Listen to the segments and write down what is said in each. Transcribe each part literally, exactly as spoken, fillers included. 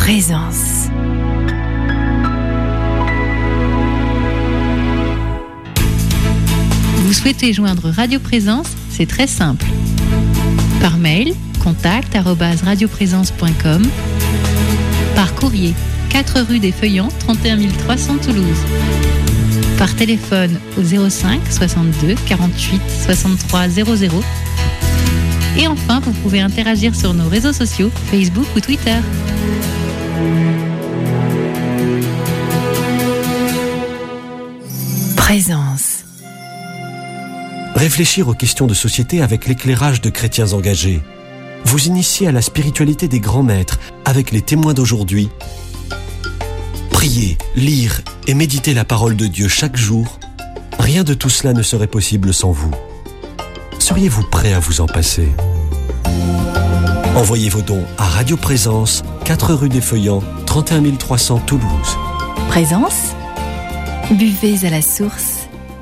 Présence. Vous souhaitez joindre Radio Présence? C'est très simple. Par mail, contact arobase radioprésence point com. Par courrier, quatre rue des Feuillants, trente et un mille trois cents Toulouse. Par téléphone au zéro cinq soixante-deux quarante-huit soixante-trois zéro zéro. Et enfin, vous pouvez interagir sur nos réseaux sociaux, Facebook ou Twitter. Présence. Réfléchir aux questions de société avec l'éclairage de chrétiens engagés. Vous initier à la spiritualité des grands maîtres avec les témoins d'aujourd'hui. Prier, lire et méditer la parole de Dieu chaque jour. Rien de tout cela ne serait possible sans vous. Seriez-vous prêt à vous en passer? Envoyez vos dons à Radio Présence, quatre rue des Feuillants, trente et un mille trois cents Toulouse. Présence. Buvez à la source.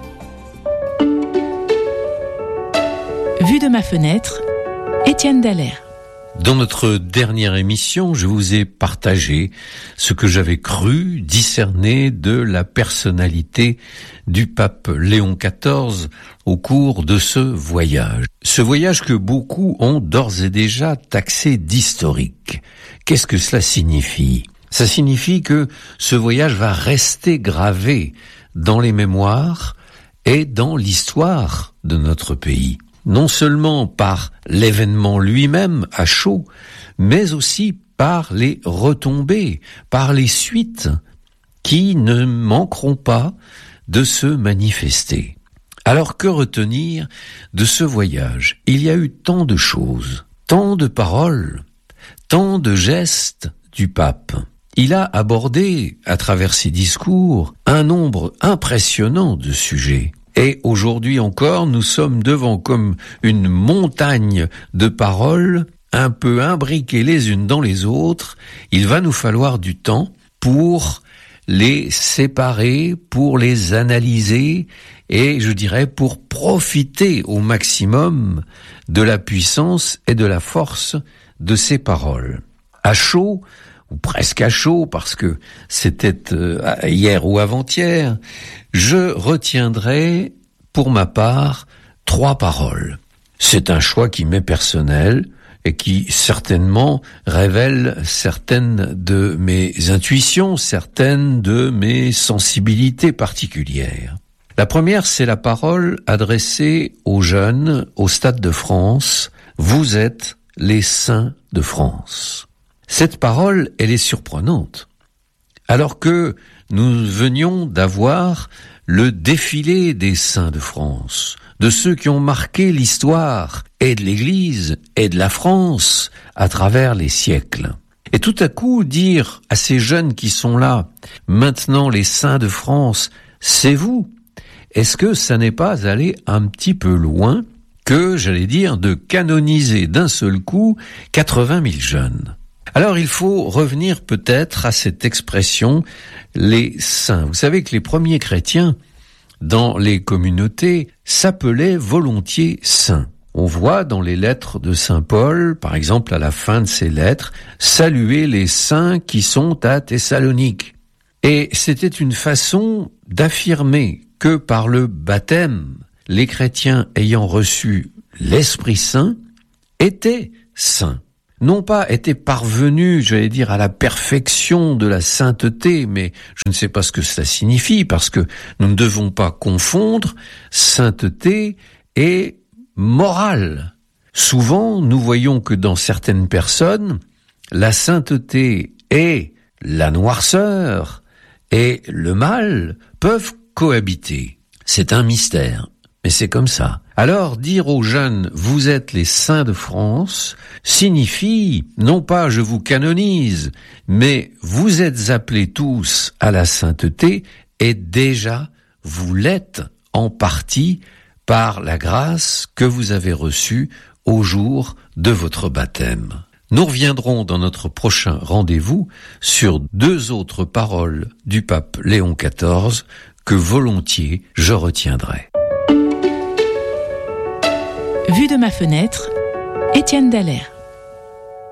Vue de ma fenêtre, Étienne Dallaire. Dans notre dernière émission, je vous ai partagé ce que j'avais cru discerner de la personnalité du pape Léon quatorze au cours de ce voyage. Ce voyage que beaucoup ont d'ores et déjà taxé d'historique. Qu'est-ce que cela signifie? Ça signifie que ce voyage va rester gravé dans les mémoires et dans l'histoire de notre pays. Non seulement par l'événement lui-même à chaud, mais aussi par les retombées, par les suites qui ne manqueront pas de se manifester. Alors que retenir de ce voyage? Il y a eu tant de choses, tant de paroles, tant de gestes du pape. Il a abordé, à travers ses discours, un nombre impressionnant de sujets. Et aujourd'hui encore, nous sommes devant comme une montagne de paroles, un peu imbriquées les unes dans les autres. Il va nous falloir du temps pour les séparer, pour les analyser et, je dirais, pour profiter au maximum de la puissance et de la force de ces paroles. À chaud, ou presque à chaud, parce que c'était euh, hier ou avant-hier, je retiendrai, pour ma part, trois paroles. C'est un choix qui m'est personnel et qui certainement révèle certaines de mes intuitions, certaines de mes sensibilités particulières. La première, c'est la parole adressée aux jeunes au Stade de France. Vous êtes les saints de France. Cette parole, elle est surprenante. Alors que nous venions d'avoir le défilé des saints de France, de ceux qui ont marqué l'histoire et de l'Église et de la France à travers les siècles. Et tout à coup, dire à ces jeunes qui sont là, maintenant les saints de France, c'est vous. Est-ce que ça n'est pas aller un petit peu loin que, j'allais dire, de canoniser d'un seul coup quatre-vingt mille jeunes? Alors il faut revenir peut-être à cette expression, les saints. Vous savez que les premiers chrétiens, dans les communautés, s'appelaient volontiers saints. On voit dans les lettres de saint Paul, par exemple à la fin de ces lettres, saluer les saints qui sont à Thessalonique. Et c'était une façon d'affirmer que par le baptême, les chrétiens ayant reçu l'Esprit Saint étaient saints. Non pas étaient parvenus, j'allais dire, à la perfection de la sainteté, mais je ne sais pas ce que cela signifie, parce que nous ne devons pas confondre sainteté et morale. Souvent, nous voyons que dans certaines personnes, la sainteté et la noirceur et le mal peuvent cohabiter. C'est un mystère, mais c'est comme ça. Alors, dire aux jeunes « vous êtes les saints de France » signifie, non pas « je vous canonise », mais « vous êtes appelés tous à la sainteté et déjà vous l'êtes en partie par la grâce que vous avez reçue au jour de votre baptême ». Nous reviendrons dans notre prochain rendez-vous sur deux autres paroles du pape Léon quatorze que volontiers je retiendrai. Vue de ma fenêtre, Étienne Dallaire.